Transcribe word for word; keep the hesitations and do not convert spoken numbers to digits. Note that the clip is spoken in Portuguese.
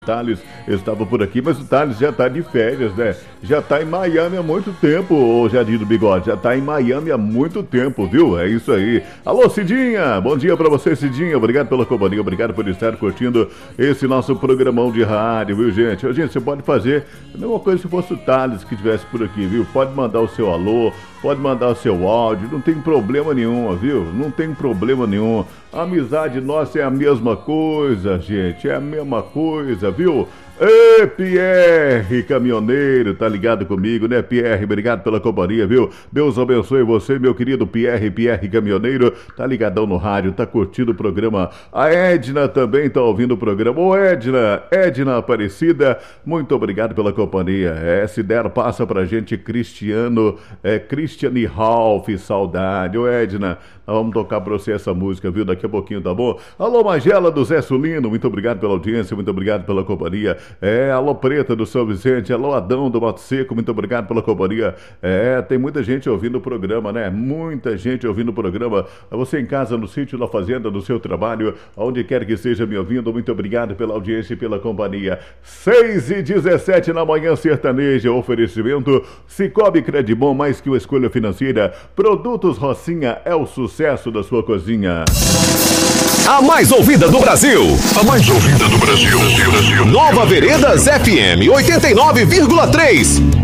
Thales estava por aqui, mas o Thales já está de férias, né? Já está em Miami há muito tempo, ô Jardim do Bigode. Já está em Miami há muito tempo, viu? É isso aí. Alô, Cidinha! Bom dia para você, Cidinha. Obrigado pela companhia, obrigado por estar curtindo esse nosso programão de rádio, viu, gente? Ô, gente, você pode fazer a mesma coisa se fosse o Thales que estivesse por aqui, viu? Pode mandar o seu alô, pode mandar o seu áudio, não tem problema nenhum, viu? Não tem problema nenhum. A amizade nossa é a mesma coisa, gente, é a mesma coisa, viu? Ê, Pierre, caminhoneiro, tá ligado comigo, né, Pierre? Obrigado pela companhia, viu? Deus abençoe você, meu querido Pierre, Pierre caminhoneiro, tá ligadão no rádio, tá curtindo o programa. A Edna também tá ouvindo o programa. Ô, Edna, Edna Aparecida, muito obrigado pela companhia. É, se der, passa pra gente Cristiano, é, Cristiane Ralph, saudade. Ô, Edna, nós vamos tocar pra você essa música, viu? Daqui a pouquinho, tá bom? Alô, Magela do Zé Sulino, muito obrigado pela audiência, muito obrigado pela companhia. É, alô Preta do São Vicente, alô Adão do Mato Seco, muito obrigado pela companhia. É, tem muita gente ouvindo o programa, né? Muita gente ouvindo o programa. Você em casa, no sítio, na fazenda, no seu trabalho, onde quer que esteja me ouvindo, muito obrigado pela audiência e pela companhia. seis e dezessete na manhã sertaneja, oferecimento Cicobi Credibom, mais que uma escolha financeira. Produtos Rocinha é o sucesso da sua cozinha. A mais ouvida do Brasil. A mais ouvida do Brasil. Nova Veredas F M oitenta e nove vírgula três.